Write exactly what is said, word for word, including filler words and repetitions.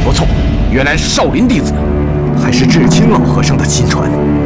不错，原来是少林弟子， 还是智清老和尚的亲传。